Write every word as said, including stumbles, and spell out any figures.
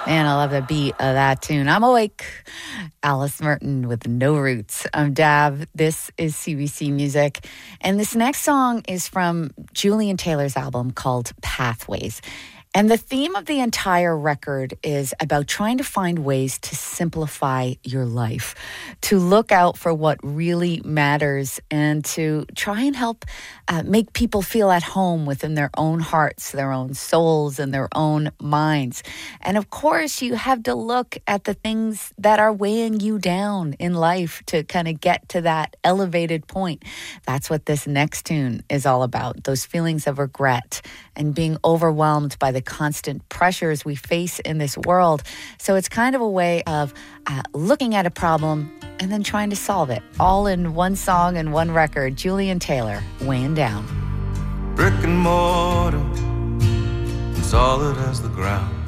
Man, I love the beat of that tune. I'm awake. Alice Merton with No Roots. I'm Dab. This is C B C Music. And this next song is from Julian Taylor's album called Pathways. And the theme of the entire record is about trying to find ways to simplify your life, to look out for what really matters, and to try and help uh, make people feel at home within their own hearts, their own souls, and their own minds. And of course, you have to look at the things that are weighing you down in life to kind of get to that elevated point. That's what this next tune is all about, those feelings of regret and being overwhelmed by the constant pressures we face in this world. So it's kind of a way of uh, looking at a problem and then trying to solve it, all in one song and one record. Julian Taylor, Weighing Down. Brick and mortar, solid as the ground.